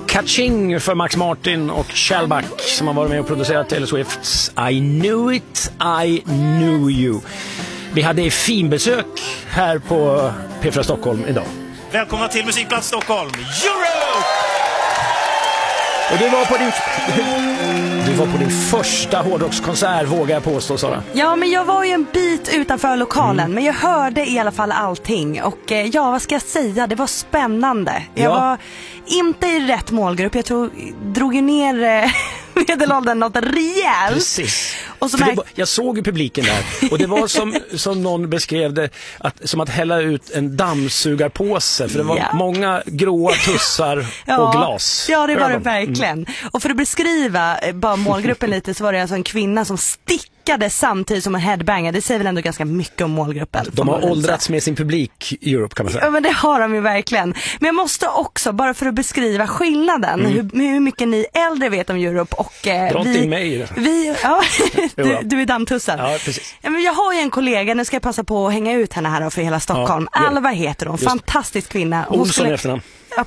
Kaching för Max Martin och Shellback som har varit med och producerat Taylor Swifts I Knew It, I Knew You. Vi hade finbesök här på P4 Stockholm idag. Välkomna till Musikplats Stockholm, Europe! Och du var på din första hårdrockskonsert, vågar jag påstå, Sara. Ja, men jag var ju en bit utanför lokalen, men jag hörde i alla fall allting. Och ja, vad ska jag säga? Det var spännande. Jag var inte i rätt målgrupp. Jag drog ju ner medelåldern något rejält. Precis. Och så jag såg ju publiken där. Och det var som någon beskrev det, som att hälla ut en dammsugarpåse. För det var många gråa tussar och glas. Ja, det var det verkligen. Och för att beskriva bara målgruppen lite, så var det alltså en kvinna som stickade samtidigt som en headbanger. Det säger väl ändå ganska mycket om målgruppen. De har åldrats med sin publik i Europe, kan man säga. Ja, men det har de ju verkligen. Men jag måste också, bara för att beskriva skillnaden, hur mycket ni äldre vet om Europe och dra till mig. Du är dammtussar. Ja, precis. Ja, men jag har ju en kollega, nu ska jag passa på att hänga ut henne här för hela Stockholm. Alva heter hon, fantastisk kvinna. Olsson efternamn. Ja,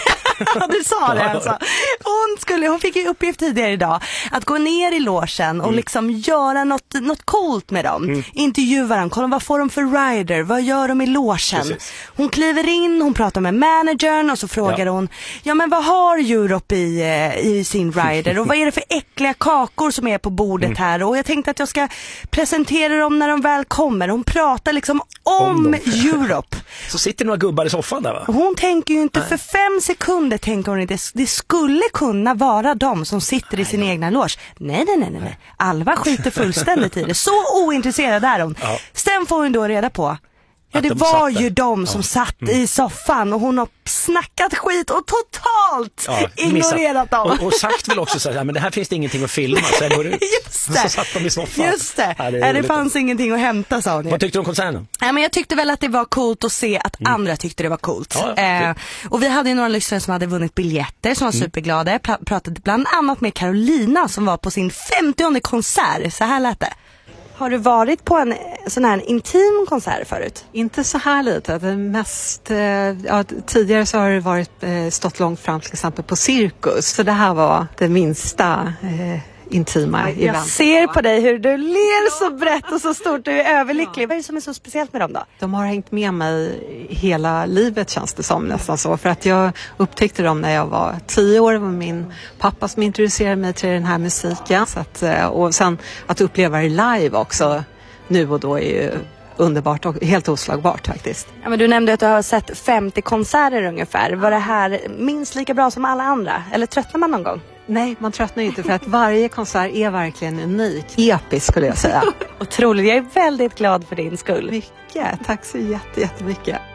du sa det alltså. Hon fick ju uppgift tidigare idag att gå ner i logen och liksom göra något coolt med dem. Intervjua dem, kolla vad får de för rider, vad gör de i logen. Precis. Hon kliver in, hon pratar med managern och så frågar hon, men vad har Europe i sin rider och vad är det för äckliga kakor som är på bordet här, och jag tänkte att jag ska presentera dem när de väl kommer. Hon pratar liksom om Europe. Så sitter några gubbar i soffan där, va? Hon tänker ju inte för 5 sekunder, tänker hon inte. Det skulle kunna vara de som sitter i sin egna loge. Nej. Alva skiter fullständigt i det. Så ointresserad är hon. Ja. Sen får hon då reda på, det var ju de som satt i soffan, och hon har snackat skit och totalt ignorerat dem. Och sagt väl också så här, men det här finns det ingenting att filma, så jag går ut. Just det. Så satt de i soffan. Just det. Det fanns ingenting att hämta, sa hon. Vad tyckte du om konserten? Ja, men jag tyckte väl att det var coolt att se att andra tyckte det var coolt. Och vi hade ju några lyssnare som hade vunnit biljetter som var superglada. Jag pratade bland annat med Carolina som var på sin 50:e konsert. Så här lät det. Har du varit på en sån här intim konsert förut? Inte så här lite. Det mest, tidigare så har det varit stått långt fram till exempel på cirkus. Så det här var det minsta intima event. Jag ser på dig hur du ler så brett och så stort. Du är överlycklig. Vad är det som är så speciellt med dem då? De har hängt med mig hela livet, känns det som, nästan så. För att jag upptäckte dem när jag var 10 år. Det var min pappa som introducerade mig till den här musiken. Så att, och sen att uppleva det live också nu och då är ju underbart och helt oslagbart faktiskt. Ja, men du nämnde att du har sett 50 konserter ungefär. Var det här minst lika bra som alla andra? Eller tröttnar man någon gång? Nej, man tröttnar inte, för att varje konsert är verkligen unik. Episk, skulle jag säga. Otroligt, jag är väldigt glad för din skull. Mycket, tack så jättemycket.